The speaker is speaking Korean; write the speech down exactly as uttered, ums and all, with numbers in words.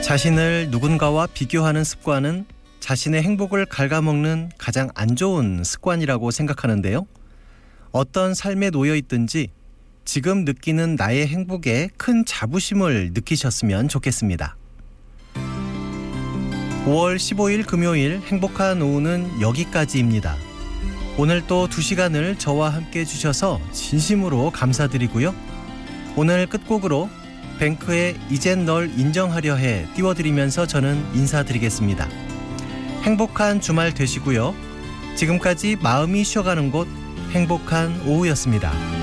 자신을 누군가와 비교하는 습관은 자신의 행복을 갉아먹는 가장 안 좋은 습관이라고 생각하는데요. 어떤 삶에 놓여 있든지 지금 느끼는 나의 행복에 큰 자부심을 느끼셨으면 좋겠습니다. 오월 십오일 금요일 행복한 오후는 여기까지입니다. 오늘 또 두 시간을 저와 함께 해주셔서 진심으로 감사드리고요. 오늘 끝곡으로 뱅크의 이젠 널 인정하려 해 띄워드리면서 저는 인사드리겠습니다. 행복한 주말 되시고요. 지금까지 마음이 쉬어가는 곳 행복한 오후였습니다.